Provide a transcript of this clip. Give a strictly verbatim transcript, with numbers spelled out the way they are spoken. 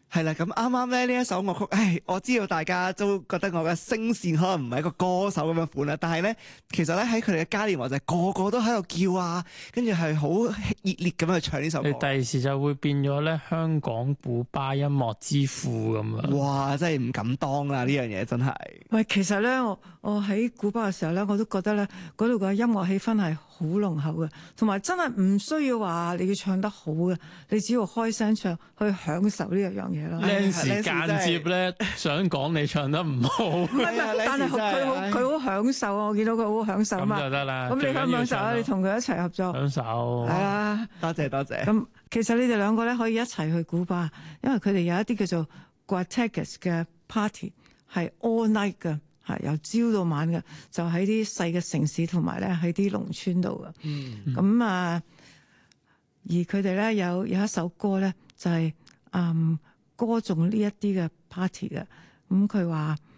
係啦，咁啱啱咧呢一首樂曲，唉，我知道大家都覺得我嘅聲線可能唔係一個歌手咁樣款啦，但係咧，其實咧喺佢哋嘅嘉年華就係個個都喺度叫啊，跟住係好熱烈咁樣去唱呢首歌。 你第時就會變咗咧香港古巴音樂之父咁啊！ 哇，真係唔敢當啦！呢樣嘢真係。 喂，其實咧，我我喺古巴嘅時候咧，我都覺得咧，嗰度嘅音樂氣氛係好濃厚嘅，同埋真係唔需要話你要唱得好嘅，你只要開聲唱，去享受呢一樣嘢咯。 呢時間接咧想講你唱得唔好， 唔係唔係，但係佢好佢好享受啊！我見到佢好享受啊嘛。 咁就得啦。 咁你享唔享受啊？你同佢一齊合作。 享受。 係啊， 多謝多謝。 咁其實你哋兩個咧可以一齊去古巴，因為佢哋有一啲叫做 Guateques 嘅 party 係 all night 嘅。係由朝到晚嘅，就喺啲細嘅城市同埋咧喺啲農村度嘅。 嗯， 咁啊，而佢哋咧有有一首歌咧，就係、是、嗯歌頌呢一啲嘅 party 嘅。咁佢話